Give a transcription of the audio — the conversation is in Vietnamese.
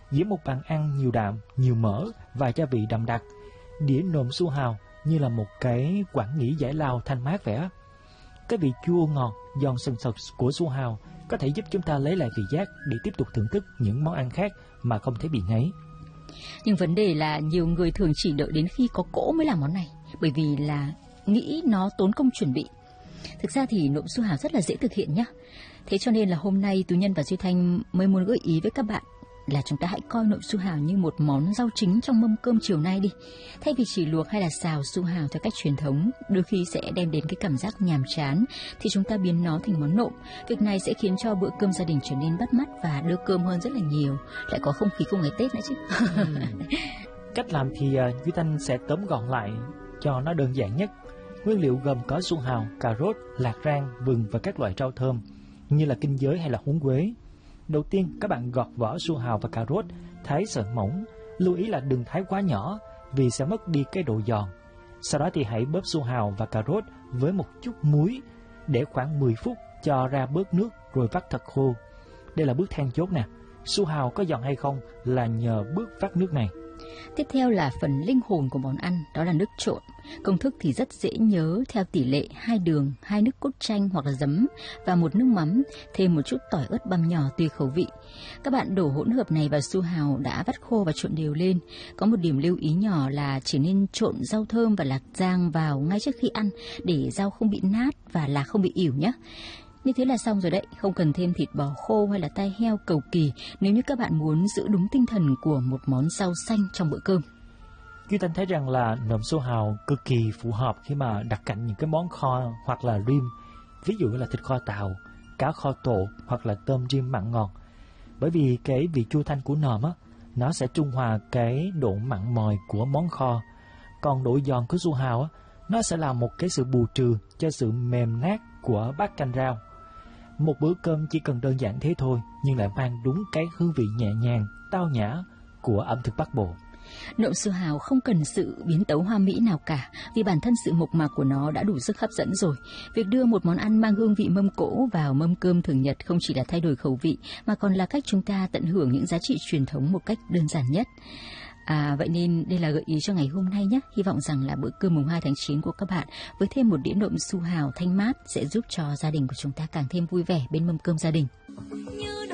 giữa một bàn ăn nhiều đạm, nhiều mỡ và gia vị đậm đặc. Đĩa nộm su hào như là một cái quãng nghỉ giải lao thanh mát vẻ. Cái vị chua ngọt, giòn sần sật của su hào có thể giúp chúng ta lấy lại vị giác để tiếp tục thưởng thức những món ăn khác mà không thấy bị ngấy. Nhưng vấn đề là nhiều người thường chỉ đợi đến khi có cỗ mới làm món này, bởi vì là nghĩ nó tốn công chuẩn bị. Thực ra thì nộm su hào rất là dễ thực hiện nhé. Thế cho nên là hôm nay Tú Nhân và Duy Thanh mới muốn gợi ý với các bạn là chúng ta hãy coi nộm su hào như một món rau chính trong mâm cơm chiều nay đi. Thay vì chỉ luộc hay là xào su hào theo cách truyền thống, đôi khi sẽ đem đến cái cảm giác nhàm chán, thì chúng ta biến nó thành món nộm. Việc này sẽ khiến cho bữa cơm gia đình trở nên bắt mắt và đưa cơm hơn rất là nhiều, lại có không khí của ngày Tết nữa chứ. Cách làm thì Duy Thanh sẽ tóm gọn lại cho nó đơn giản nhất. Nguyên liệu gồm có su hào, cà rốt, lạc rang, vừng và các loại rau thơm như là kinh giới hay là húng quế. Đầu tiên, các bạn gọt vỏ su hào và cà rốt, thái sợi mỏng. Lưu ý là đừng thái quá nhỏ vì sẽ mất đi cái độ giòn. Sau đó thì hãy bóp su hào và cà rốt với một chút muối để khoảng 10 phút cho ra bớt nước rồi vắt thật khô. Đây là bước then chốt nè. Su hào có giòn hay không là nhờ bước vắt nước này. Tiếp theo là phần linh hồn của món ăn, đó là nước trộn. Công thức thì rất dễ nhớ theo tỷ lệ 2 đường, 2 nước cốt chanh hoặc là giấm và 1 nước mắm, thêm một chút tỏi ớt băm nhỏ tùy khẩu vị. Các bạn đổ hỗn hợp này vào su hào đã vắt khô và trộn đều lên. Có một điểm lưu ý nhỏ là chỉ nên trộn rau thơm và lạc rang vào ngay trước khi ăn để rau không bị nát và lạc không bị ỉu nhé. Như thế là xong rồi đấy, không cần thêm thịt bò khô hay là tai heo cầu kỳ nếu như các bạn muốn giữ đúng tinh thần của một món rau xanh trong bữa cơm. Duy Thanh thấy rằng là nộm su hào cực kỳ phù hợp khi mà đặt cạnh những cái món kho hoặc là rim, ví dụ như là thịt kho tàu, cá kho tộ hoặc là tôm rim mặn ngọt. Bởi vì cái vị chua thanh của nộm á, nó sẽ trung hòa cái độ mặn mòi của món kho. Còn độ giòn của su hào á, nó sẽ là một cái sự bù trừ cho sự mềm nát của bát canh rau. Một bữa cơm chỉ cần đơn giản thế thôi, nhưng lại mang đúng cái hương vị nhẹ nhàng, tao nhã của ẩm thực Bắc Bộ. Nộm su hào không cần sự biến tấu hoa mỹ nào cả, vì bản thân sự mộc mạc của nó đã đủ sức hấp dẫn rồi. Việc đưa một món ăn mang hương vị mâm cỗ vào mâm cơm thường nhật không chỉ là thay đổi khẩu vị, mà còn là cách chúng ta tận hưởng những giá trị truyền thống một cách đơn giản nhất. Vậy nên đây là gợi ý cho ngày hôm nay nhé. Hy vọng rằng là bữa cơm mùng 2 tháng 9 của các bạn với thêm một đĩa nộm su hào thanh mát sẽ giúp cho gia đình của chúng ta càng thêm vui vẻ bên mâm cơm gia đình.